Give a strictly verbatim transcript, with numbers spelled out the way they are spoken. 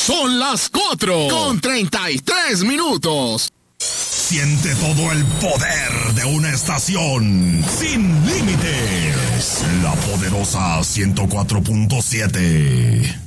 Son las cuatro con treinta y tres minutos. Siente todo el poder de una estación sin límites. La poderosa ciento cuatro punto siete.